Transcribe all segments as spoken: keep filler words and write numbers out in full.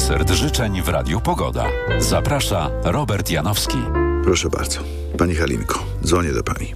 Koncert życzeń w Radiu Pogoda. Zaprasza Robert Janowski. Proszę bardzo. Pani Halinko, dzwonię do pani.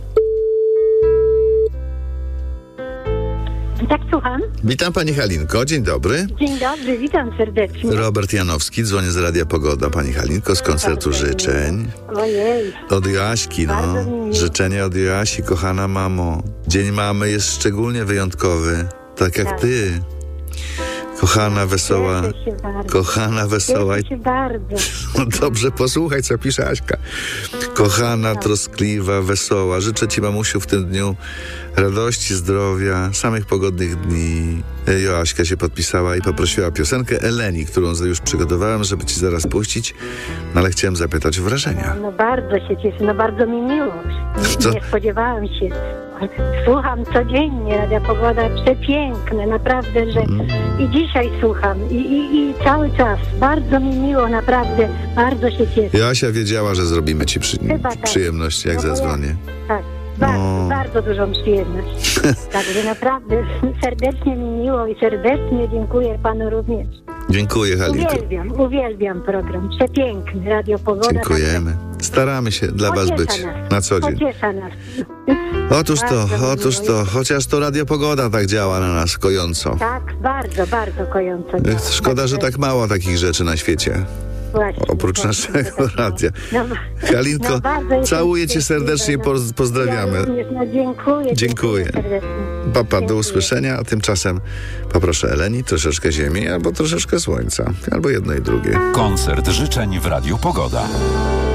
Tak, słucham. Witam pani Halinko, dzień dobry. Dzień dobry, witam serdecznie. Robert Janowski, dzwonię z Radia Pogoda, pani Halinko, z koncertu życzeń. Ojej. Od Joaśki, no. Życzenia od Joasi, kochana mamo. Dzień mamy jest szczególnie wyjątkowy, tak jak Tak. ty. Kochana, wesoła, Cieszę się bardzo. kochana, wesoła. Cieszę się bardzo. No dobrze, posłuchaj, co pisze Aśka. Kochana, troskliwa, wesoła. Życzę ci, mamusiu, w tym dniu radości, zdrowia, samych pogodnych dni. Joaśka się podpisała i poprosiła piosenkę Eleni, którą już przygotowałem, żeby ci zaraz puścić, no ale chciałem zapytać o wrażenia. No bardzo się cieszę, no bardzo mi miło. To- Nie spodziewałam się. Słucham codziennie, Radia Pogoda, przepiękne, naprawdę, że i dzisiaj słucham i, i, i cały czas. Bardzo mi miło, naprawdę, bardzo się cieszę. Joasia wiedziała, że zrobimy ci przy... Chyba tak. przyjemność, jak No bo ja- zadzwonię. Tak, bardzo, No. bardzo dużą przyjemność. Także naprawdę serdecznie mi miło i serdecznie dziękuję panu również. Dziękuję, Halinko. Uwielbiam, uwielbiam program. Przepiękny, Radio Pogoda. Dziękujemy. Staramy się dla was Pociesza być nas. na co dzień. Pociesza nas. Otóż to, Bardzo mi otóż miło. to. Chociaż to Radio Pogoda tak działa na nas kojąco. Tak, bardzo, bardzo kojąco. działa. Szkoda, że tak mało takich rzeczy na świecie. Właśnie, Oprócz właśnie, naszego tak. radia. No, Halinko, no, bardzo jestem całuję cię szczęśliwa, serdecznie, no. poz- pozdrawiamy. Ja również, no, dziękuję. Dziękuję. serdecznie. Papa, do Dziękuję. usłyszenia, a tymczasem poproszę Eleni troszeczkę ziemi albo troszeczkę słońca, albo jedno i drugie. Koncert życzeń w Radiu Pogoda.